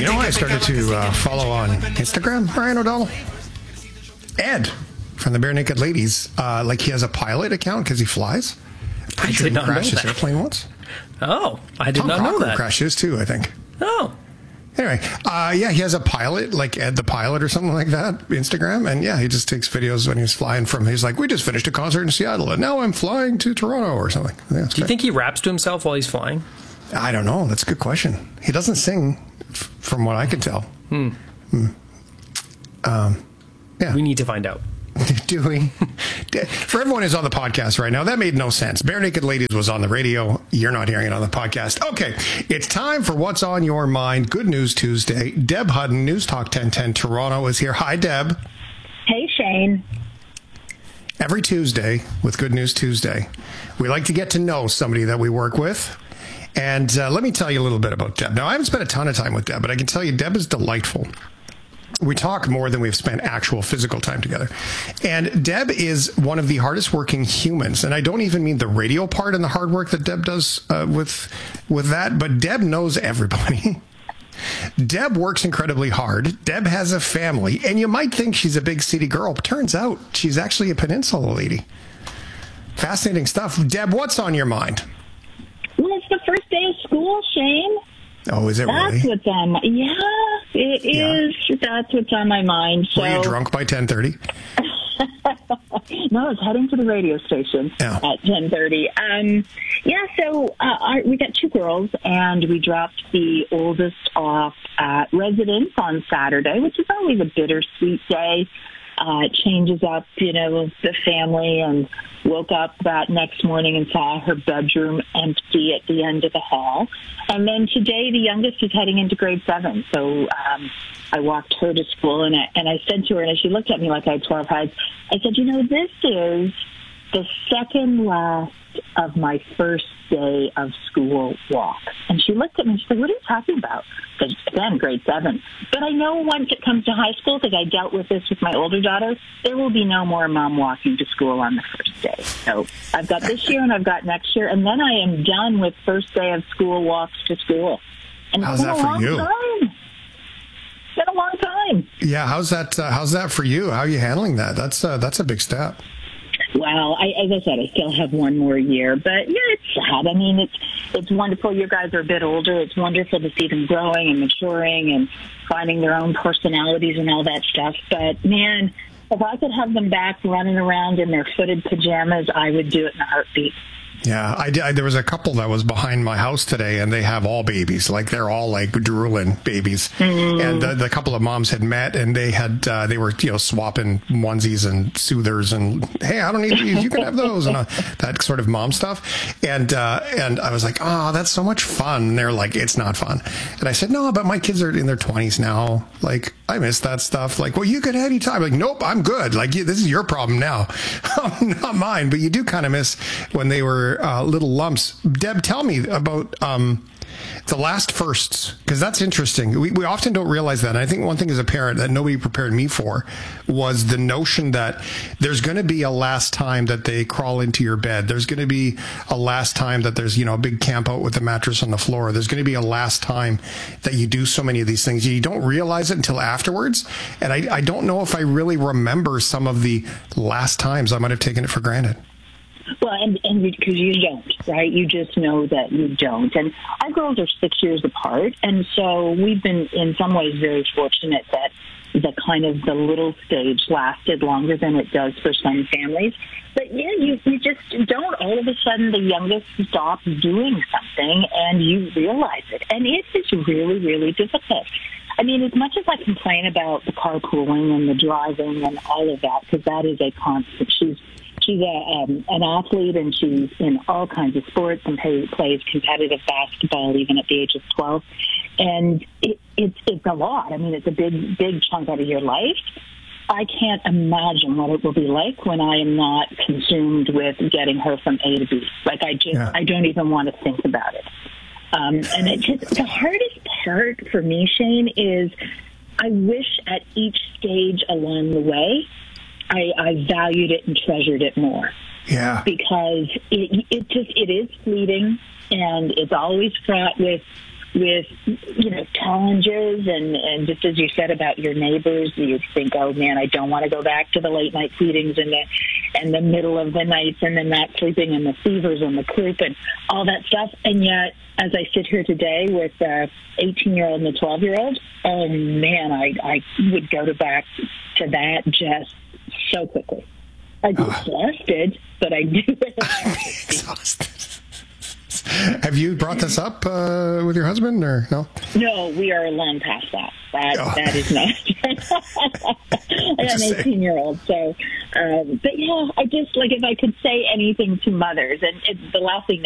You know, I started to follow on Instagram, Ryan O'Donnell. Ed from the Bare Naked Ladies, like he has a pilot account because he flies. I did not know crashed his that. airplane once. Oh, I did not know that. Crashes too, I think. Oh. Anyway, yeah, he has a pilot, like Ed the Pilot or something like that, Instagram. And yeah, he just takes videos when he's flying he's like, we just finished a concert in Seattle and now I'm flying to Toronto or something. Yeah, do you think he raps to himself while he's flying? I don't know. That's a good question. He doesn't sing from what I can tell. Yeah. We need to find out. Do we? For everyone who's on the podcast right now, that made no sense. Bare Naked Ladies was on the radio. You're not hearing it on the podcast. Okay, it's time for What's on Your Mind. Good News Tuesday. Deb Hudden, News Talk 1010 Toronto is here. Hi, Deb. Hey, Shane. Every Tuesday with Good News Tuesday, we like to get to know somebody that we work with. And let me tell you a little bit about Deb. Now, I haven't spent a ton of time with Deb, but I can tell you Deb is delightful. We talk more than we've spent actual physical time together. And Deb is one of the hardest working humans. And I don't even mean the radio part and the hard work that Deb does with that, but Deb knows everybody. Deb works incredibly hard. Deb has a family. And you might think she's a big city girl, but turns out she's actually a peninsula lady. Fascinating stuff. Deb, what's on your mind? Well, it's the first day of school, Shane. Oh, is it That's really? what's on my... Yeah, it is. That's what's on my mind. So... Were you drunk by 10:30? No, I was heading to the radio station at 10:30. So we got two girls, and we dropped the oldest off at residence on Saturday, which is always a bittersweet day. It changes up, the family, and woke up that next morning and saw her bedroom empty at the end of the hall. And then today, the youngest is heading into grade 7. So I walked her to school, and I said to her, and she looked at me like I had 12 heads, I said, this is the second last of my first day of school walk. And she looked at me and she said, what are you talking about? I said, again, grade 7. But I know once it comes to high school, because I dealt with this with my older daughter, there will be no more mom walking to school on the first day. So I've got this year and I've got next year, and then I am done with first day of school walks to school. And how's that for you? It's been a long time. Yeah, how's that for you? How are you handling that? That's a big step. Well, as I said, I still have one more year, but yeah, it's sad. I mean, it's wonderful. You guys are a bit older. It's wonderful to see them growing and maturing and finding their own personalities and all that stuff. But man, if I could have them back running around in their footed pajamas, I would do it in a heartbeat. Yeah, there was a couple that was behind my house today, and they have all babies. Like, they're all like drooling babies. Mm. And the couple of moms had met, and they were swapping onesies and soothers, and hey, I don't need these, you can have those, and that sort of mom stuff. And I was like, oh, that's so much fun. And they're like, it's not fun. And I said, no, but my kids are in their 20s now. Like, I miss that stuff. Like, well, you could any time. Like, nope, I'm good. Like, this is your problem now, not mine. But you do kind of miss when they were little lumps. Deb, tell me about the last firsts, because that's interesting. We often don't realize that. And I think one thing as a parent that nobody prepared me for was the notion that there's going to be a last time that they crawl into your bed. There's going to be a last time that there's, a big camp out with the mattress on the floor. There's going to be a last time that you do so many of these things. You don't realize it until afterwards. And I don't know if I really remember some of the last times. I might have taken it for granted. Well, and because you don't, right? You just know that you don't. And our girls are 6 years apart, and so we've been, in some ways, very fortunate that the little stage lasted longer than it does for some families. But yeah, you just don't. All of a sudden, the youngest stops doing something, and you realize it. And it is really, really difficult. I mean, as much as I complain about the carpooling and the driving and all of that, because that is a constant. She's an athlete, and she's in all kinds of sports and plays competitive basketball even at the age of 12. And it's a lot. I mean, it's a big chunk out of your life. I can't imagine what it will be like when I am not consumed with getting her from A to B. Like, I don't even want to think about it. And the hardest part for me, Shane, is I wish at each stage along the way I valued it and treasured it more. Yeah. Because it is fleeting, and it's always fraught with with, challenges and just as you said about your neighbors, you think, oh man, I don't want to go back to the late night feedings and the middle of the nights and the not sleeping and the fevers and the croup and all that stuff. And yet, as I sit here today with the 18-year-old and the 12-year-old, oh man, I would go back to that just so quickly. I'd be exhausted, but I do it. Exhausted. Have you brought this up with your husband, or no? No, we are long past that. That is not. I have an 18-year-old, so. But yeah, I just if I could say anything to mothers, and the last thing